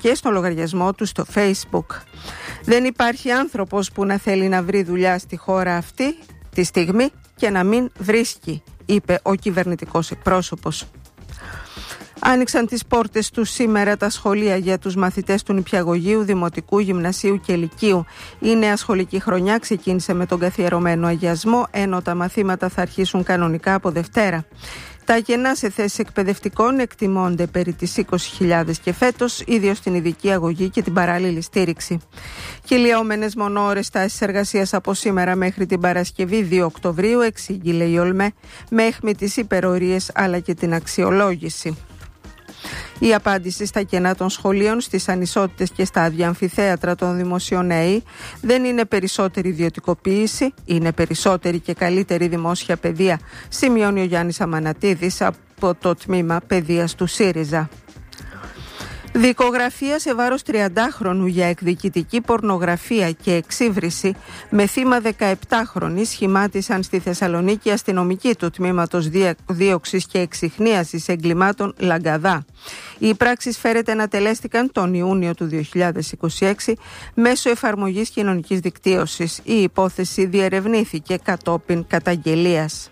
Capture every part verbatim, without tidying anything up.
και στο λογαριασμό του στο Facebook. Δεν υπάρχει άνθρωπος που να θέλει να βρει δουλειά στη χώρα αυτή τη στιγμή και να μην βρίσκει, είπε ο κυβερνητικός εκπρόσωπος. Άνοιξαν τις πόρτες τους σήμερα τα σχολεία για τους μαθητές του νηπιαγωγείου, δημοτικού, γυμνασίου και λυκείου. Η νέα σχολική χρονιά ξεκίνησε με τον καθιερωμένο αγιασμό, ενώ τα μαθήματα θα αρχίσουν κανονικά από Δευτέρα. Τα κενά σε θέσεις εκπαιδευτικών εκτιμώνται περί τις είκοσι χιλιάδες και φέτος, ίδιος στην ειδική αγωγή και την παράλληλη στήριξη. Κυλιόμενες μονοώρες τάσεις εργασίας από σήμερα μέχρι την Παρασκευή δύο Οκτωβρίου, εξήγηλε η ΟΛΜΕ, με έχμη τις υπερορίες αλλά και την αξιολόγηση. Η απάντηση στα κενά των σχολείων, στις ανισότητες και στα αδιαμφιθέατρα των δημοσίων ΕΗ δεν είναι περισσότερη ιδιωτικοποίηση, είναι περισσότερη και καλύτερη δημόσια παιδεία, σημειώνει ο Γιάννης Αμανατίδης από το τμήμα παιδείας του ΣΥΡΙΖΑ. Δικογραφία σε βάρος τριαντάχρονου για εκδικητική πορνογραφία και εξύβριση με θύμα δεκαεπτάχρονη σχημάτισαν στη Θεσσαλονίκη αστυνομικοί του τμήματος δίωξης και εξιχνίασης εγκλημάτων Λαγκαδά. Οι πράξεις φέρεται να τελέστηκαν τον Ιούνιο του δύο χιλιάδες είκοσι έξι μέσω εφαρμογής κοινωνικής δικτύωσης. Η υπόθεση διερευνήθηκε κατόπιν καταγγελίας.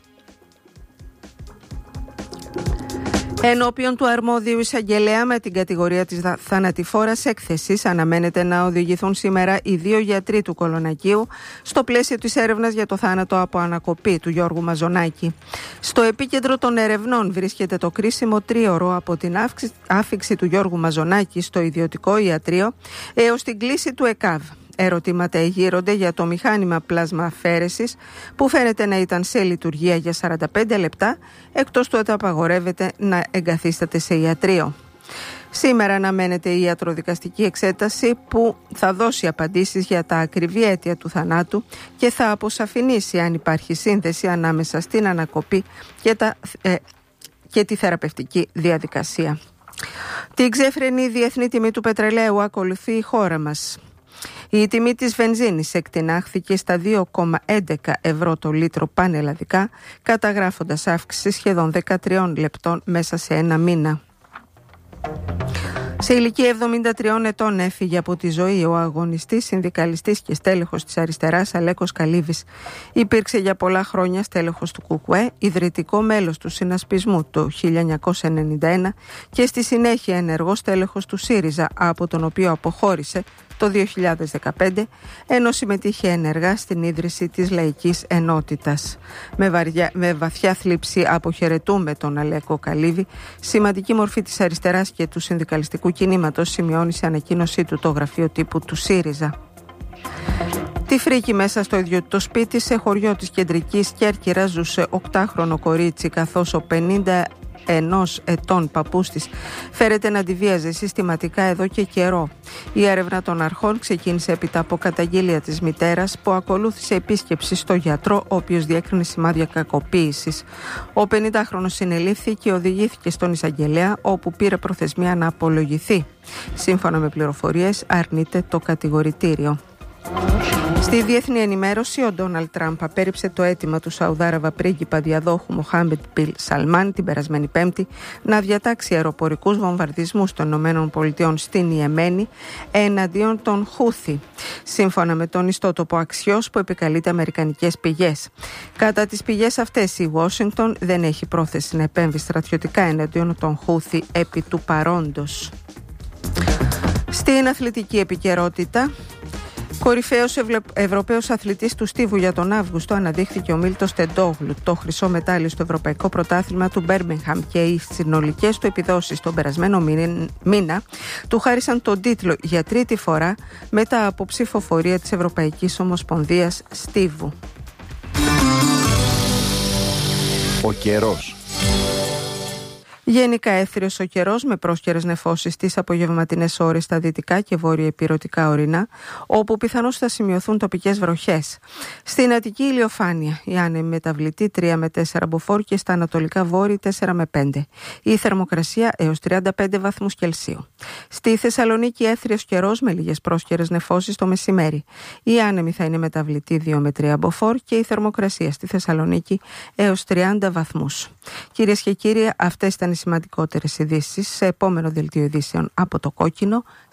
Ενώπιον του αρμόδιου εισαγγελέα με την κατηγορία της θανατηφόρας έκθεσης αναμένεται να οδηγηθούν σήμερα οι δύο γιατροί του Κολονακίου στο πλαίσιο της έρευνας για το θάνατο από ανακοπή του Γιώργου Μαζονάκη. Στο επίκεντρο των ερευνών βρίσκεται το κρίσιμο τρίωρο από την άφιξη του Γιώργου Μαζονάκη στο ιδιωτικό ιατρείο έως την κλίση του ΕΚΑΒ. Ερωτήματα εγείρονται για το μηχάνημα πλάσμα αφαίρεσης που φαίνεται να ήταν σε λειτουργία για σαράντα πέντε λεπτά, εκτός του ότι απαγορεύεται να εγκαθίσταται σε ιατρείο. Σήμερα αναμένεται η ιατροδικαστική εξέταση που θα δώσει απαντήσεις για τα ακριβή αίτια του θανάτου και θα αποσαφηνίσει αν υπάρχει σύνδεση ανάμεσα στην ανακοπή και, τα, ε, και τη θεραπευτική διαδικασία. Την ξέφρενη διεθνή τιμή του πετρελαίου ακολουθεί η χώρα μας. Η τιμή της βενζίνης εκτινάχθηκε στα δύο κόμμα έντεκα ευρώ το λίτρο πανελλαδικά, καταγράφοντας αύξηση σχεδόν δεκατρία λεπτών μέσα σε ένα μήνα. Σε ηλικία εβδομήντα τριών ετών έφυγε από τη ζωή ο αγωνιστής, συνδικαλιστής και στέλεχος της αριστεράς Αλέκος Καλίβης. Υπήρξε για πολλά χρόνια στέλεχος του ΚΚΕ, ιδρυτικό μέλος του συνασπισμού το χίλια εννιακόσια ενενήντα ένα και στη συνέχεια ενεργός στέλεχος του ΣΥΡΙΖΑ, από τον οποίο αποχώρησε το δύο χιλιάδες δεκαπέντε, ενώ συμμετείχε ενεργά στην ίδρυση της Λαϊκής Ενότητας. Με, βαριά, με βαθιά θλίψη αποχαιρετούμε τον Αλέκο Καλίβη, σημαντική μορφή της αριστεράς και του συνδικαλιστικού κινήματος, σημειώνει σε ανακοίνωσή του το γραφείο τύπου του ΣΥΡΙΖΑ. Τη φρίκη μέσα στο ίδιο το σπίτι, σε χωριό της κεντρικής Κέρκυρας, ζούσε οκτάχρονο κορίτσι, καθώς ο πενήντα ενός ετών παππούς της φέρεται να τη βίαζε συστηματικά εδώ και καιρό. Η έρευνα των αρχών ξεκίνησε έπειτα από καταγγελία της μητέρας, που ακολούθησε επίσκεψη στο γιατρό, ο οποίος διέκρινε σημάδια κακοποίησης. Ο πενηντάχρονος συνελήφθη και οδηγήθηκε στον εισαγγελέα, όπου πήρε προθεσμία να απολογηθεί. Σύμφωνα με πληροφορίες, αρνείται το κατηγορητήριο. Στη διεθνή ενημέρωση, ο Ντόναλντ Τραμπ απέρριψε το αίτημα του Σαουδάραβα πρίγκιπα διαδόχου Μοχάμεντ Μπιν Σαλμάν την περασμένη Πέμπτη να διατάξει αεροπορικούς βομβαρδισμούς των ΗΠΑ στην Ιεμένη εναντίον των Χούθι, σύμφωνα με τον ιστότοπο Αξιός που επικαλείται αμερικανικές πηγές. Κατά τις πηγές αυτές, η Ουάσιγκτον δεν έχει πρόθεση να επέμβει στρατιωτικά εναντίον των Χούθι επί του παρόντος. Στην αθλητική επικαιρότητα, κορυφαίος Ευρωπαίος αθλητής του στίβου για τον Αύγουστο αναδείχθηκε ο Μίλτος Τεντόγλου. Το χρυσό μετάλλιο στο Ευρωπαϊκό Πρωτάθλημα του Μπέρμιγχαμ και οι συνολικές του επιδόσεις τον περασμένο μήνα του χάρισαν τον τίτλο για τρίτη φορά μετά από ψηφοφορία της Ευρωπαϊκής Ομοσπονδίας Στίβου. Ο καιρός. Γενικά έθριος ο καιρός, με πρόσκαιρες νεφώσεις στις απογευματινές ώρες στα δυτικά και βόρειο-ηπειρωτικά ορεινά, όπου πιθανώς θα σημειωθούν τοπικές βροχές. Στην Αττική ηλιοφάνεια, η άνεμη μεταβλητή τρία με τέσσερα μποφόρ και στα ανατολικά βόρεια τέσσερα με πέντε. Η θερμοκρασία έως τριάντα πέντε βαθμούς Κελσίου. Στη Θεσσαλονίκη έθριος καιρός με λίγες πρόσκαιρες νεφώσεις το μεσημέρι. Η άνεμη θα είναι μεταβλητή δύο με τρία μποφόρ και η θερμοκρασία στη Θεσσαλονίκη έως τριάντα βαθμούς. Κυρίες και κύριοι, αυτές ήταν οι σημαντικότερες ειδήσεις. Σε επόμενο δελτίο ειδήσεων από το Κόκκινο